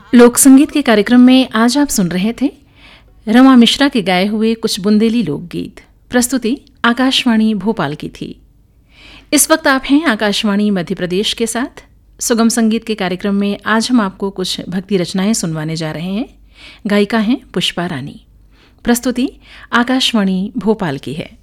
लोक संगीत के कार्यक्रम में आज आप सुन रहे थे रमा मिश्रा के गाए हुए कुछ बुंदेली लोकगीत। प्रस्तुति आकाशवाणी भोपाल की थी। इस वक्त आप हैं आकाशवाणी मध्य प्रदेश के साथ। सुगम संगीत के कार्यक्रम में आज हम आपको कुछ भक्ति रचनाएं सुनवाने जा रहे हैं। गायिका हैं पुष्पा रानी। प्रस्तुति आकाशवाणी भोपाल की है।